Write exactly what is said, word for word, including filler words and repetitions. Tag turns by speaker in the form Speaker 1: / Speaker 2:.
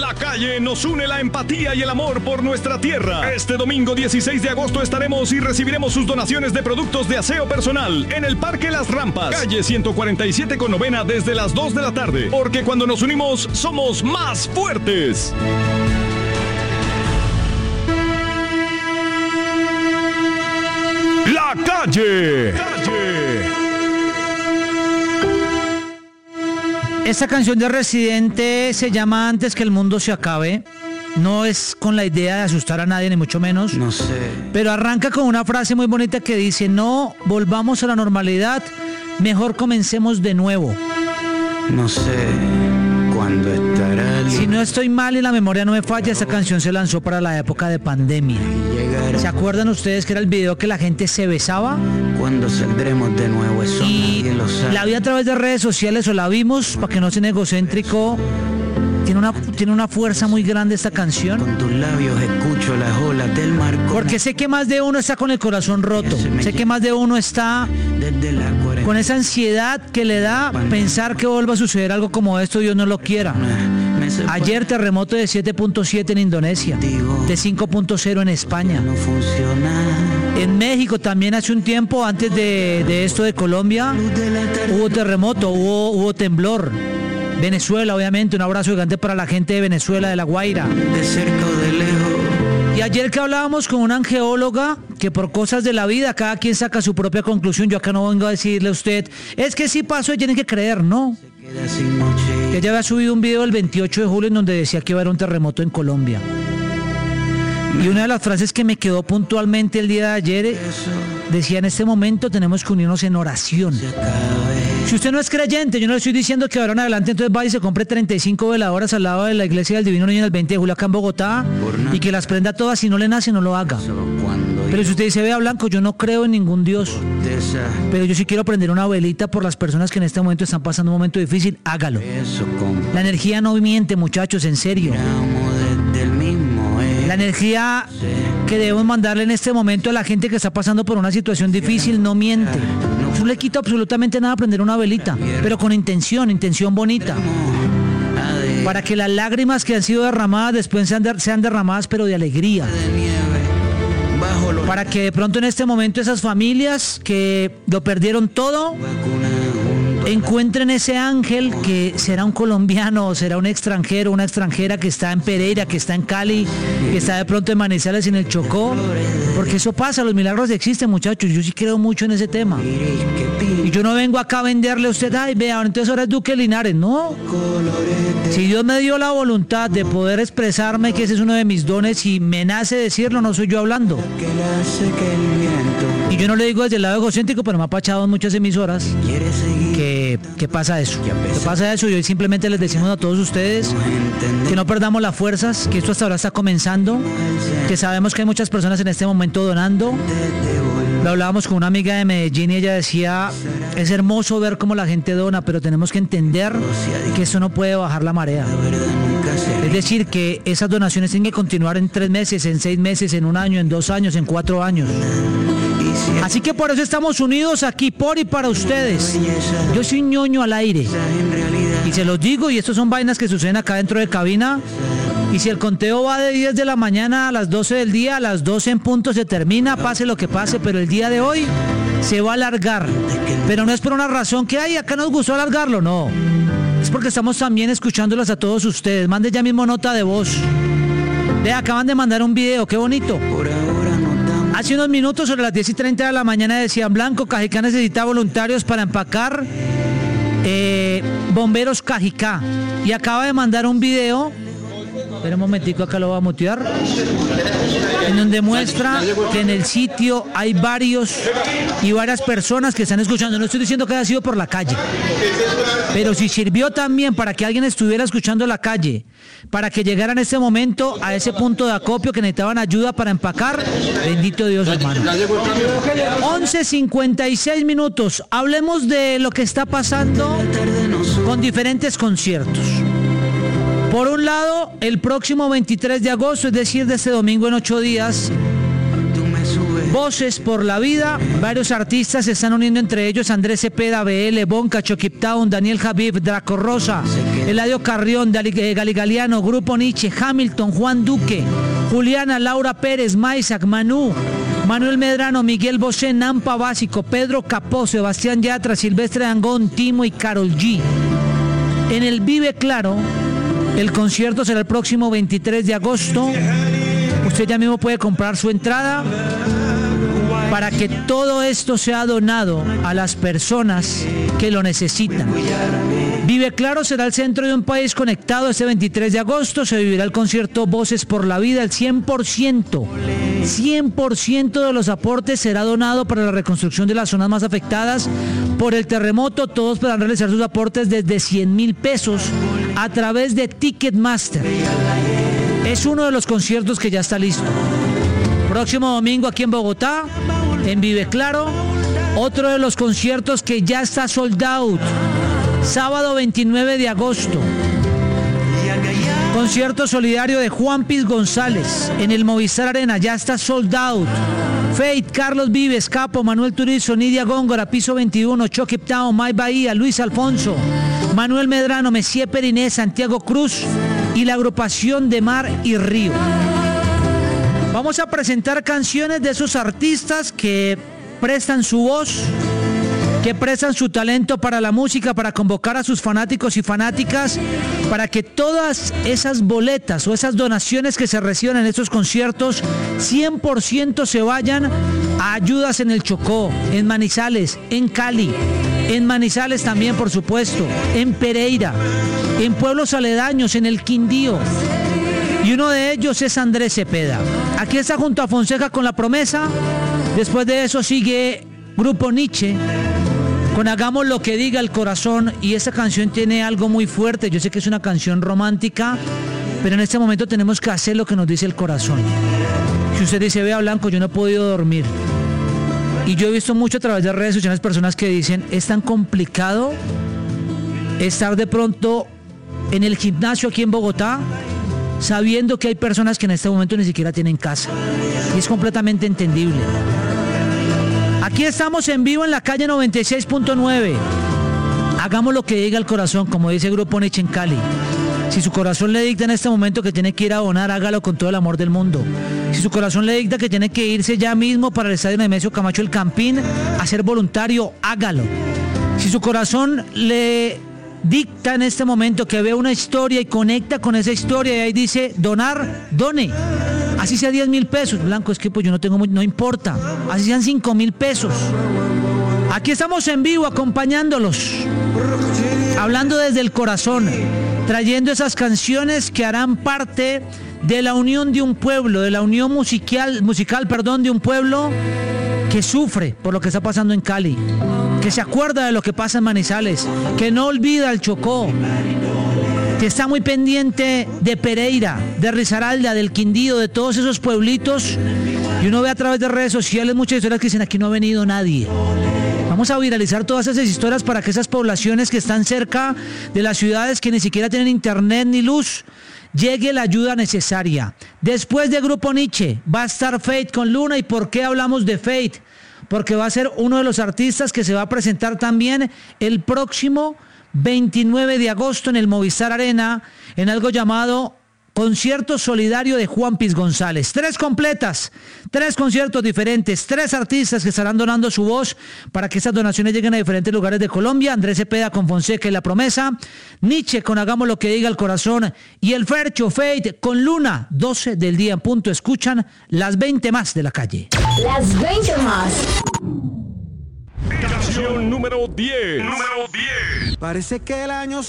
Speaker 1: La Calle nos une la empatía y el amor por nuestra tierra. Este domingo dieciséis de agosto estaremos y recibiremos sus donaciones de productos de aseo personal en el Parque Las Rampas, calle ciento cuarenta y siete con novena desde las dos de la tarde. Porque cuando nos unimos, somos más fuertes. La Calle.
Speaker 2: Esta canción de Residente se llama Antes que el mundo se acabe. No es con la idea de asustar a nadie, ni mucho menos.
Speaker 3: No sé.
Speaker 2: Pero arranca con una frase muy bonita que dice: no volvamos a la normalidad, mejor comencemos de nuevo.
Speaker 3: No sé cuándo estará libre.
Speaker 2: Si no estoy mal y la memoria no me falla, esta canción se lanzó para la época de pandemia. ¿Se acuerdan ustedes que era el video que la gente se besaba?
Speaker 3: Cuando saldremos de nuevo, eso
Speaker 2: Y
Speaker 3: nadie lo sabe.
Speaker 2: la vi a través de redes sociales o la vimos, para que no sea egocéntrico. Tiene una, tiene una fuerza muy grande esta canción.
Speaker 3: Con tus labios escucho las olas del mar.
Speaker 2: Porque sé que más de uno está con el corazón roto. Sé que más de uno está
Speaker 3: Desde la cuarenta.
Speaker 2: con esa ansiedad que le da pensar que vuelva a suceder algo como esto, Dios no lo quiera. Ayer terremoto de siete punto siete en Indonesia, de cinco punto cero en España.
Speaker 3: No funciona.
Speaker 2: En México también hace un tiempo, antes de, de esto de Colombia, hubo terremoto, hubo, hubo temblor. Venezuela, obviamente, un abrazo gigante para la gente de Venezuela, de La Guaira.
Speaker 3: De cerca o de lejos.
Speaker 2: Y ayer que hablábamos con una angeóloga, que por cosas de la vida cada quien saca su propia conclusión. Yo acá no vengo a decirle a usted, es que sí pasó y tienen que creer, no.
Speaker 3: Queda sin noche.
Speaker 2: Ella había subido un video el veintiocho de julio en donde decía que iba a haber un terremoto en Colombia. Y una de las frases que me quedó puntualmente el día de ayer decía: en este momento tenemos que unirnos en oración. Si usted no es creyente, yo no le estoy diciendo que ahora en adelante entonces vaya y se compre treinta y cinco veladoras al lado de la iglesia del Divino Niño en el veinte de julio acá en Bogotá y que las prenda todas. Si no le nace, no lo haga. Pero si usted dice: vea, Blanco, yo no creo en ningún Dios, pero yo sí quiero prender una velita por las personas que en este momento están pasando un momento difícil, hágalo. La energía no miente, muchachos, en serio. La energía que debemos mandarle en este momento a la gente que está pasando por una situación difícil no miente. No le quita absolutamente nada prender una velita, pero con intención, intención bonita. Para que las lágrimas que han sido derramadas después sean, de, sean derramadas, pero de alegría. Para que de pronto en este momento esas familias que lo perdieron todo encuentren ese ángel que será un colombiano, será un extranjero, una extranjera que está en Pereira, que está en Cali, que está de pronto en Manizales, en el Chocó, porque eso pasa, los milagros existen, muchachos. Yo sí creo mucho en ese tema. Y yo no vengo acá a venderle a usted, ay, vea, entonces ahora es Duque Linares, no. Si Dios me dio la voluntad de poder expresarme, que ese es uno de mis dones, y me nace decirlo, no soy yo hablando. Y yo no le digo desde el lado egocéntrico, pero me ha pachado en muchas emisoras que, que pasa eso. Que pasa eso, y hoy simplemente les decimos a todos ustedes que no perdamos las fuerzas, que esto hasta ahora está comenzando, que sabemos que hay muchas personas en este momento donando. Lo hablábamos con una amiga de Medellín y ella decía: es hermoso ver cómo la gente dona, pero tenemos que entender que eso no puede bajar la marea. Es decir, que esas donaciones tienen que continuar en tres meses, en seis meses, en un año, en dos años, en cuatro años. Así que por eso estamos unidos aquí, por y para ustedes. Yo soy ñoño al aire. Y se los digo, y estos son vainas que suceden acá dentro de cabina. Y si el conteo va de diez de la mañana a las doce del día, a las doce en punto se termina, pase lo que pase, pero el día de hoy se va a alargar. Pero no es por una razón que, ay, acá nos gustó alargarlo, no. Es porque estamos también escuchándolas a todos ustedes. Mande ya mismo nota de voz. Ve, acaban de mandar un video, qué bonito. Hace unos minutos, sobre las diez y treinta de la mañana, decían: Blanco, Cajicá necesita voluntarios para empacar eh, bomberos Cajicá. Y acaba de mandar un video. Espera un momentico, acá lo voy a mutear. En donde muestra que en el sitio hay varios y varias personas que están escuchando. No estoy diciendo que haya sido por la calle, pero si sirvió también para que alguien estuviera escuchando la calle, para que llegaran en ese momento a ese punto de acopio que necesitaban ayuda para empacar, bendito Dios, hermano. once cincuenta y seis minutos. Hablemos de lo que está pasando con diferentes conciertos. Por un lado, el próximo veintitrés de agosto, es decir, de este domingo en ocho días, Voces por la Vida. Varios artistas se están uniendo, entre ellos Andrés Cepeda, B L, Bonca, Choquip Town, Daniel Javif, Draco Rosa, Eladio Carrión, Gali Galiano, Grupo Nietzsche, Hamilton, Juan Duque, Juliana, Laura Pérez, Maisac, Manu, Manuel Medrano, Miguel Bosé, Nampa Básico, Pedro Capó, Sebastián Yatra, Silvestre Dangón, Timo y Karol G. En el Vive Claro, el concierto será el próximo veintitrés de agosto. Usted ya mismo puede comprar su entrada para que todo esto sea donado a las personas que lo necesitan. Vive Claro será el centro de un país conectado. Este veintitrés de agosto se vivirá el concierto Voces por la Vida. El cien por ciento, cien por ciento de los aportes será donado para la reconstrucción de las zonas más afectadas por el terremoto. Todos podrán realizar sus aportes desde cien mil pesos a través de Ticketmaster. Es uno de los conciertos que ya está listo. Próximo domingo aquí en Bogotá, en Vive Claro, otro de los conciertos que ya está sold out. Sábado veintinueve de agosto, concierto solidario de Juan Piz González en el Movistar Arena, ya está sold out. Fate, Carlos Vives, Capo, Manuel Turizo, Nidia Góngora, Piso veintiuno, Chucky Town, May Bahía, Luis Alfonso, Manuel Medrano, Messier Periné, Santiago Cruz y la agrupación de Mar y Río. Vamos a presentar canciones de esos artistas que prestan su voz, que prestan su talento para la música, para convocar a sus fanáticos y fanáticas, para que todas esas boletas o esas donaciones que se reciban en estos conciertos, cien por ciento se vayan a ayudas en el Chocó, en Manizales, en Cali, en Manizales también, por supuesto, en Pereira, en pueblos aledaños, en el Quindío. Y uno de ellos es Andrés Cepeda. Aquí está junto a Fonseca con La Promesa. Después de eso sigue Grupo Nietzsche con Hagamos lo que diga el corazón. Y esta canción tiene algo muy fuerte. Yo sé que es una canción romántica, pero en este momento tenemos que hacer lo que nos dice el corazón. Si usted dice, vea Blanco, yo no he podido dormir. Y yo he visto mucho a través de redes sociales personas que dicen, es tan complicado estar de pronto en el gimnasio aquí en Bogotá, sabiendo que hay personas que en este momento ni siquiera tienen casa. Y es completamente entendible. Aquí estamos en vivo en la calle noventa y seis punto nueve. Hagamos lo que diga el corazón, como dice Grupo Nietzsche en Cali. Si su corazón le dicta en este momento que tiene que ir a donar, hágalo con todo el amor del mundo. Si su corazón le dicta que tiene que irse ya mismo para el estadio Nemesio Camacho El Campín a ser voluntario, hágalo. Si su corazón le dicta en este momento que ve una historia y conecta con esa historia y ahí dice donar, done. Así sea diez mil pesos, Blanco, es que pues yo no tengo, no importa. Así sean cinco mil pesos. Aquí estamos en vivo acompañándolos, hablando desde el corazón, trayendo esas canciones que harán parte de la unión de un pueblo, de la unión musical, musical, perdón, de un pueblo que sufre por lo que está pasando en Cali, que se acuerda de lo que pasa en Manizales, que no olvida el Chocó, que está muy pendiente de Pereira, de Risaralda, del Quindío, de todos esos pueblitos. Y uno ve a través de redes sociales muchas historias que dicen, aquí no ha venido nadie. Vamos a viralizar todas esas historias para que esas poblaciones que están cerca de las ciudades, que ni siquiera tienen internet ni luz, llegue la ayuda necesaria. Después de Grupo Nietzsche va a estar Fate con Luna. ¿Y por qué hablamos de Fate? Porque va a ser uno de los artistas que se va a presentar también el próximo veintinueve de agosto en el Movistar Arena, en algo llamado Concierto Solidario de Juan Piz González. Tres completas, tres conciertos diferentes, tres artistas que estarán donando su voz para que esas donaciones lleguen a diferentes lugares de Colombia. Andrés Cepeda con Fonseca y La Promesa, Nietzsche con Hagamos lo que diga el corazón y el Fercho Fate con Luna. doce del día en punto. Escuchan las veinte más de la calle.
Speaker 4: Las veinte más.
Speaker 1: Canción número diez. Número diez.
Speaker 5: Parece que el año